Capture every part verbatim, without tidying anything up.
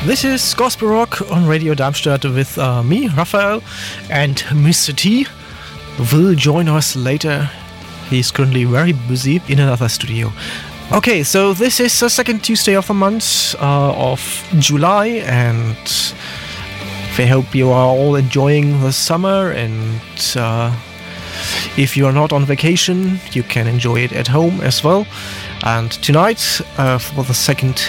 This is Gospel Rock on Radio Darmstadt with uh, me, Raphael, and Mister T will join us later. He's currently very busy in another studio. Okay, so this is the second Tuesday of the month uh, of July, and we hope you are all enjoying the summer, and uh, if you are not on vacation, you can enjoy it at home as well. And tonight, uh, for the second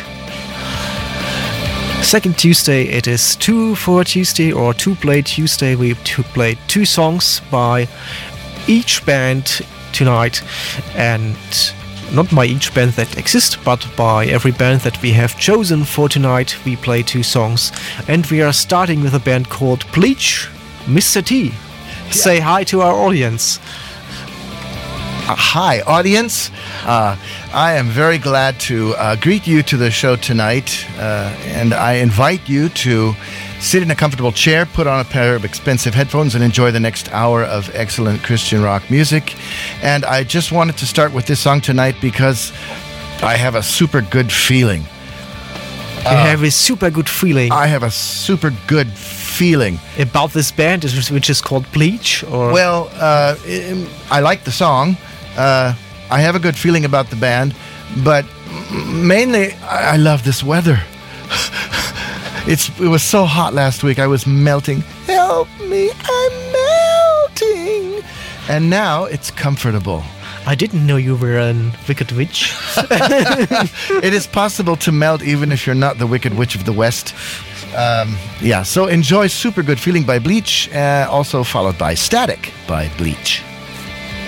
Second Tuesday, it is two for Tuesday or two play Tuesday. We to play two songs by each band tonight, and not by each band that exists, but by every band that we have chosen for tonight. We play two songs, and we are starting with a band called Bleach. Mister T, yeah. Say hi to our audience. Uh, hi, audience. Uh, I am very glad to uh, greet you to the show tonight, uh, and I invite you to sit in a comfortable chair, put on a pair of expensive headphones, and enjoy the next hour of excellent Christian rock music. And I just wanted to start with this song tonight because I have a super good feeling. You uh, have a super good feeling. I have a super good feeling about this band, which is called Bleach. Or well, uh, I like the song. Uh, I have a good feeling about the band, but mainly I love this weather. it's it was so hot last week. I was melting. Help me, I'm melting. And now it's comfortable. I didn't know you were a Wicked Witch. It is possible to melt even if you're not the Wicked Witch of the West. Um, yeah, so enjoy Super Good Feeling by Bleach, uh, also followed by Static by Bleach.